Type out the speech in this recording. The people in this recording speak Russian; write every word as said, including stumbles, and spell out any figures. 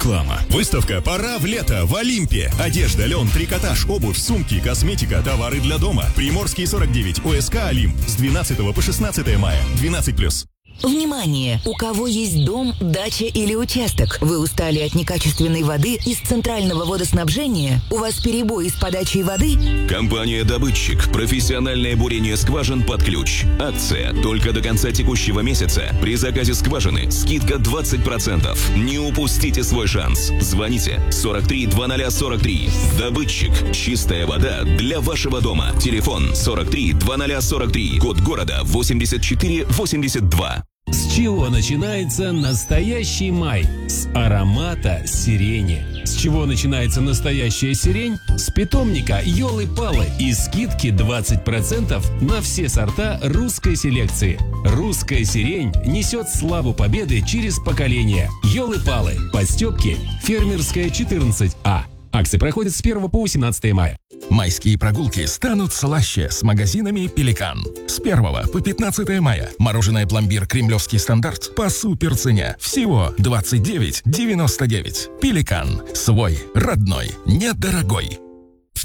Реклама. Выставка «Пора в лето» в Олимпе. Одежда, лен, трикотаж, обувь, сумки, косметика, товары для дома. Приморский сорок девять, ОСК «Олимп». С двенадцатого по шестнадцатое мая. двенадцать плюс. Внимание! У кого есть дом, дача или участок? Вы устали от некачественной воды из центрального водоснабжения? У вас перебои с подачей воды? Компания «Добытчик». Профессиональное бурение скважин под ключ. Акция только до конца текущего месяца. При заказе скважины скидка двадцать процентов. Не упустите свой шанс. Звоните сорок три двадцать сорок три. «Добытчик». Чистая вода для вашего дома. Телефон сорок три двадцать сорок три. Код города восемьдесят четыре восемьдесят два. С чего начинается настоящий май? С аромата сирени. С чего начинается настоящая сирень? С питомника Ёлы-Палы и скидки двадцать процентов на все сорта русской селекции. Русская сирень несет славу победы через поколения. Ёлы-Палы. Подстёпки. Фермерская четырнадцать А. Акции проходят с первого по восемнадцатое мая. Майские прогулки станут слаще с магазинами «Пеликан». С первого по пятнадцатое мая. Мороженое пломбир «Кремлевский стандарт» по суперцене. Всего двадцать девять девяносто девять. «Пеликан». Свой, родной, недорогой.